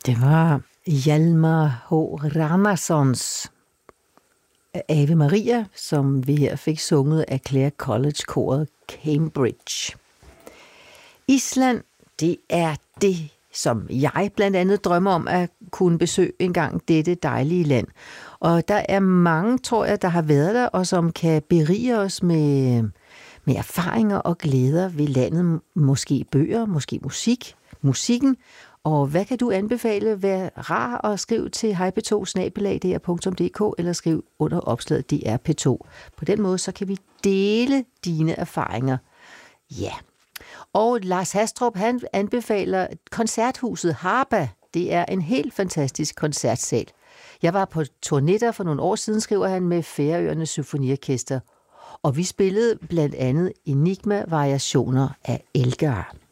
Det var Hjalmar H. Ragnarsons Ave Maria, som vi her fik sunget af Clare College-koret Cambridge. Island, det er det, som jeg blandt andet drømmer om at kunne besøge engang, dette dejlige land. Og der er mange, tror jeg, der har været der, og som kan berige os med erfaringer og glæder ved landet. Måske bøger, måske musikken. Og hvad kan du anbefale? Vær rar og skriv til hejp2@dr.dk eller skriv under opslaget DRP2. På den måde så kan vi dele dine erfaringer. Ja. Og Lars Hastrup, han anbefaler koncerthuset Harpa. Det er en helt fantastisk koncertsal. Jeg var på turné der for nogle år siden, skriver han, med Færøernes Symfoniorkester. Og vi spillede blandt andet Enigma-variationer af Elgar.